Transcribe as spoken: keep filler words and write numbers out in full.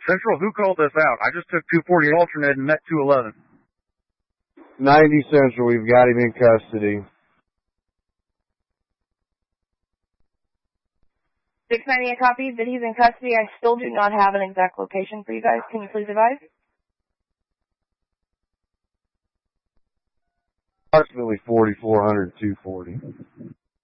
Central, who called this out? I just took two forty alternate and met two eleven. ninety Central, we've got him in custody. six ninety, a copy that he's in custody. I still do not have an exact location for you guys. Can you please advise? Approximately forty-four hundred, two forty.